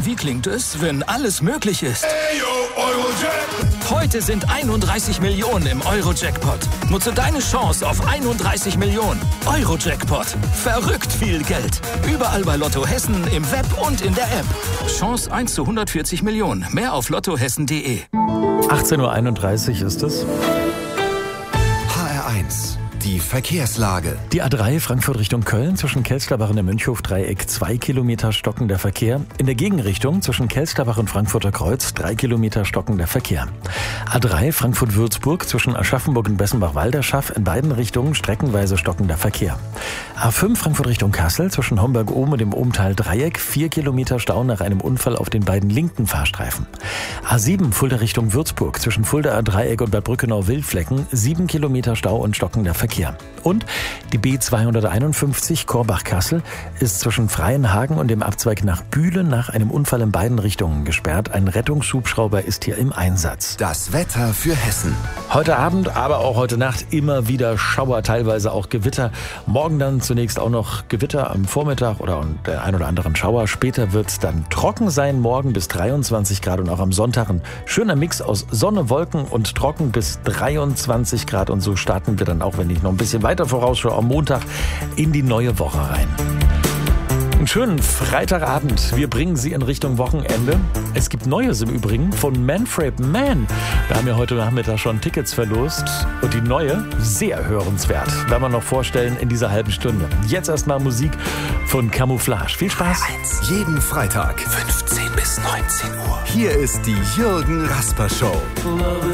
Wie klingt es, wenn alles möglich ist? Heute sind 31 Millionen im Euro-Jackpot. Nutze deine Chance auf 31 Millionen. Euro-Jackpot. Verrückt viel Geld. Überall bei Lotto Hessen, im Web und in der App. Chance 1 zu 140 Millionen. Mehr auf lottohessen.de. 18.31 Uhr ist es. HR1, die Verkehrslage. Die A3 Frankfurt Richtung Köln zwischen Kelsterbach und der Mönchhof-Dreieck 2 Kilometer stockender Verkehr. In der Gegenrichtung zwischen Kelsterbach und Frankfurter Kreuz 3 Kilometer stockender Verkehr. A3 Frankfurt-Würzburg zwischen Aschaffenburg und Bessenbach-Walderschaff in beiden Richtungen streckenweise stockender Verkehr. A5 Frankfurt Richtung Kassel zwischen Homberg-Ohm und dem Ohmtal-Dreieck 4 Kilometer Stau nach einem Unfall auf den beiden linken Fahrstreifen. A7 Fulda Richtung Würzburg zwischen Fuldaer-Dreieck und Bad Brückenau-Wildflecken 7 Kilometer Stau und stockender Verkehr. Und die B251 Korbach-Kassel ist zwischen Freienhagen und dem Abzweig nach Bühlen nach einem Unfall in beiden Richtungen gesperrt. Ein Rettungshubschrauber ist hier im Einsatz. Das Wetter für Hessen. Heute Abend, aber auch heute Nacht immer wieder Schauer, teilweise auch Gewitter. Morgen dann zunächst auch noch Gewitter am Vormittag oder der ein oder anderen Schauer. Später wird es dann trocken sein, morgen bis 23 Grad und auch am Sonntag ein schöner Mix aus Sonne, Wolken und trocken bis 23 Grad. Und so starten wir dann auch, wenn ich noch ein bisschen weiter vorausschaue, am Montag in die neue Woche rein. Einen schönen Freitagabend. Wir bringen Sie in Richtung Wochenende. Es gibt Neues im Übrigen von Manfred Mann. Da haben wir heute Nachmittag schon Tickets verlost. Und die neue, sehr hörenswert, werden wir noch vorstellen in dieser halben Stunde. Jetzt erstmal Musik von Camouflage. Viel Spaß. Jeden Freitag 15 bis 19 Uhr. Hier ist die Jürgen Rasper Show.